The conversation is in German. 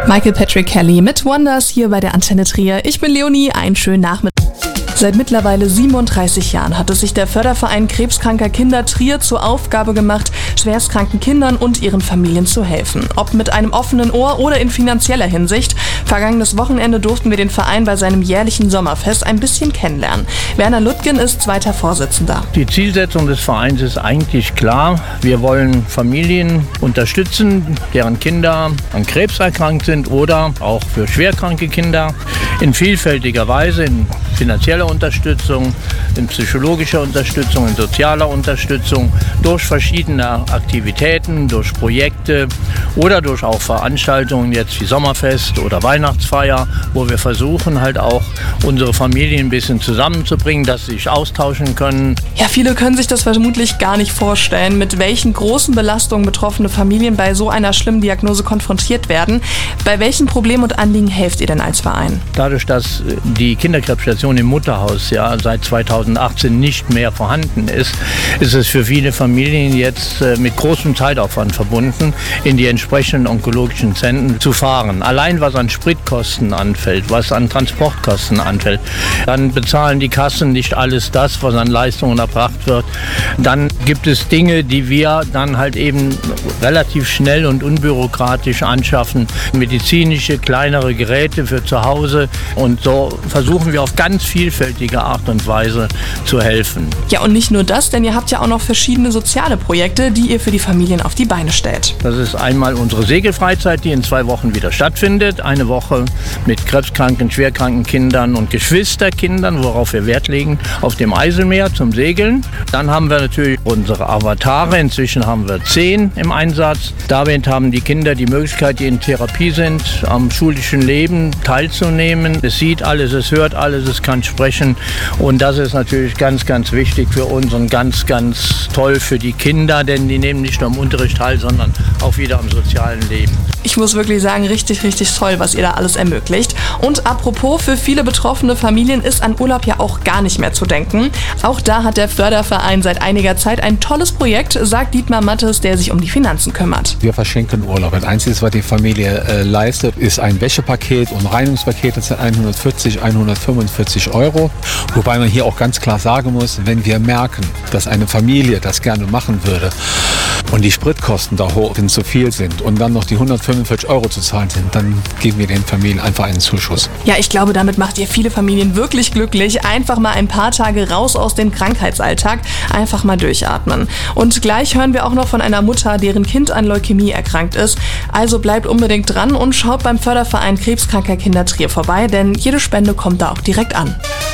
Michael Patrick Kelly mit Wonders hier bei der Antenne Trier. Ich bin Leonie, einen schönen Nachmittag. Seit mittlerweile 37 Jahren hat es sich der Förderverein krebskranker Kinder Trier zur Aufgabe gemacht, schwerstkranken Kindern und ihren Familien zu helfen. Ob mit einem offenen Ohr oder in finanzieller Hinsicht. Vergangenes Wochenende durften wir den Verein bei seinem jährlichen Sommerfest ein bisschen kennenlernen. Werner Lüttgen ist zweiter Vorsitzender. Die Zielsetzung des Vereins ist eigentlich klar. Wir wollen Familien unterstützen, deren Kinder an Krebs erkrankt sind oder auch für schwerkranke Kinder in vielfältiger Weise, in finanzieller Unterstützung, in psychologischer Unterstützung, in sozialer Unterstützung, durch verschiedene Aktivitäten, durch Projekte oder durch auch Veranstaltungen, jetzt wie Sommerfest oder Weihnachtsfeier, wo wir versuchen halt auch unsere Familien ein bisschen zusammenzubringen, dass sie sich austauschen können. Ja, viele können sich das vermutlich gar nicht vorstellen, mit welchen großen Belastungen betroffene Familien bei so einer schlimmen Diagnose konfrontiert werden. Bei welchen Problemen und Anliegen helft ihr denn als Verein? Dadurch, dass die Kinderkrebsstation im Mutterhaus ja seit 2018 nicht mehr vorhanden ist, ist es für viele Familien jetzt mit großem Zeitaufwand verbunden, in die entsprechenden onkologischen Zentren zu fahren. Allein was an Spritkosten anfällt, was an Transportkosten anfällt, dann bezahlen die Kassen nicht alles das, was an Leistungen erbracht wird. Dann gibt es Dinge, die wir dann halt eben relativ schnell und unbürokratisch anschaffen. Medizinische, kleinere Geräte für zu Hause. Und so versuchen wir auf ganz vielfältige Art und Weise zu helfen. Ja, und nicht nur das, denn ihr habt ja auch noch verschiedene soziale Projekte, die ihr für die Familien auf die Beine stellt. Das ist einmal unsere Segelfreizeit, die in 2 Wochen wieder stattfindet. Eine Woche mit krebskranken, schwerkranken Kindern und Geschwisterkindern, worauf wir Wert legen, auf dem Eiselmeer zum Segeln. Dann haben wir natürlich unsere Avatare. Inzwischen haben wir 10 im Einsatz. Damit haben die Kinder die Möglichkeit, die in Therapie sind, am schulischen Leben teilzunehmen. Es sieht alles, es hört alles, es kann sprechen. Und das ist natürlich ganz, ganz wichtig für uns und ganz, ganz toll für die Kinder, denn die nehmen nicht nur am Unterricht teil, sondern auch wieder am sozialen Leben. Ich muss wirklich sagen, richtig, richtig toll, was ihr da alles ermöglicht. Und apropos, für viele betroffene Familien ist an Urlaub ja auch gar nicht mehr zu denken. Auch da hat der Förderverein seit einiger Zeit ein tolles Projekt, sagt Dietmar Mattes, der sich um die Finanzen kümmert. Wir verschenken Urlaub. Das Einzige, was die Familie leistet, ist ein Wäschepaket und Reinigungspaket. Das sind 140, 145 €. Wobei man hier auch ganz klar sagen muss, wenn wir merken, dass eine Familie das gerne machen würde und die Spritkosten da hoch sind, zu viel sind und dann noch die 145 € zu zahlen sind, dann geben wir den Familien einfach einen Zuschuss. Ja, ich glaube, damit macht ihr viele Familien wirklich glücklich. Einfach mal ein paar Tage raus aus dem Krankheitsalltag, einfach mal durchatmen. Und gleich hören wir auch noch von einer Mutter, deren Kind an Leukämie erkrankt ist. Also bleibt unbedingt dran und schaut beim Förderverein Krebskranker Kinder Trier vorbei, denn jede Spende kommt da auch direkt an.